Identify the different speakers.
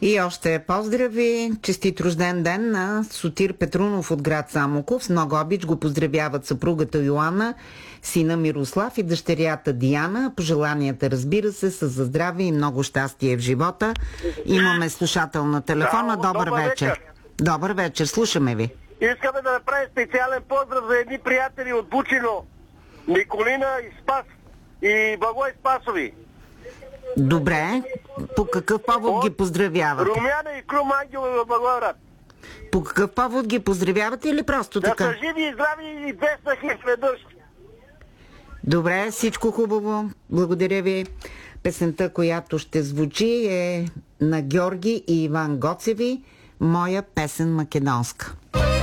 Speaker 1: И още поздрави, честит рожден ден на Сотир Петрунов от град Самоков. С много обич го поздравяват съпругата Йоанна, сина Мирослав и дъщерята Диана. Пожеланията, разбира се, са за здраве и много щастие в живота. Имаме слушател на телефона. Добър вечер. Добър вечер, слушаме ви.
Speaker 2: Искаме да направим специален поздрав за едни приятели от Бучино. Николина и Спас. И Благой Спасови.
Speaker 1: Добре. По какъв повод ги поздравявате?
Speaker 2: Румяна и Крум Ангел в Благоевград.
Speaker 1: По какъв повод ги поздравявате или просто така?
Speaker 2: Да са живи и здрави и 200 хиляди веднъж.
Speaker 1: Добре, всичко хубаво. Благодаря ви. Песента, която ще звучи, е на Георги и Иван Гоцеви. Моя песен македонска.